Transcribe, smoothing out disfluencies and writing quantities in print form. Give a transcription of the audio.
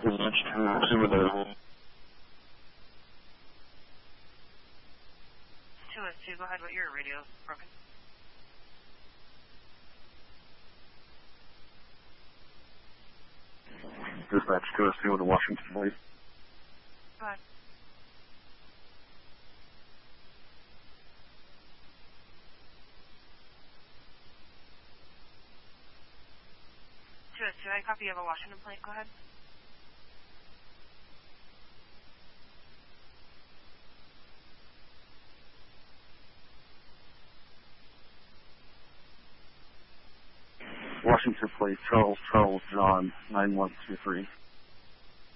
Dispatch to Zoo available. 2S2, go ahead, what your radio's broken. Dispatch 2S2 to Washington, please. Go ahead. I copy of a Washington plate. Go ahead. Washington plate, Charles, John, 9123.